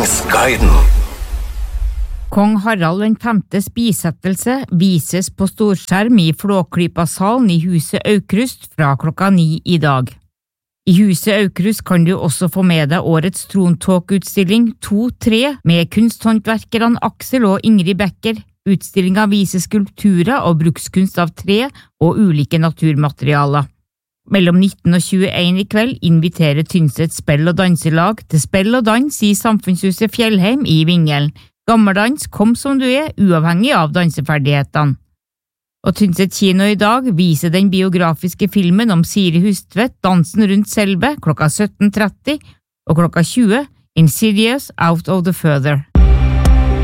Visningsguiden. Kong Harald den femtes bisettelse vises på storskjerm i Flåklypa-salen i Huset Aukrust fra 9:00 i dag. I Huset Aukrust kan du også få med deg årets Trontåk-utstilling 2-3 med kunsthåndverkerne Aksel og Ingrid Becker. Utstillingen viser skulpturer og brukskunst av tre og ulike naturmaterialer. Mellom 19 og 21 i kveld inviterer Tynset Spell- og Danselag til spill og dans i Samfunnshuset Fjellheim i Vingelen. Gammeldans, kom som du er, uavhengig av danseferdighetene. Og Tynset kino i dag viser den biografiske filmen om Siri Hustvedt, Dansen rundt Selve, 17:30, og 20:00, Insidious Out of the Further.